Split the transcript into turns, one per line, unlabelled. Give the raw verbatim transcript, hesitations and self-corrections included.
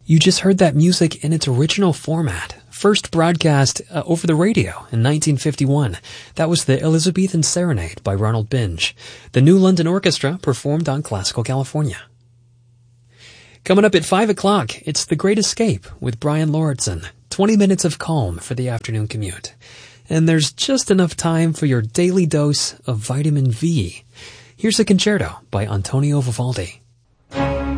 You just heard that music in its original format, first broadcast uh, over the radio in nineteen fifty-one. That was the Elizabethan Serenade by Ronald Binge. The New London Orchestra performed on Classical California. Coming up at five o'clock, it's The Great Escape with Brian Lauritsen. twenty minutes of calm for the afternoon commute. And there's just enough time for your daily dose of vitamin V. Here's a concerto by Antonio Vivaldi.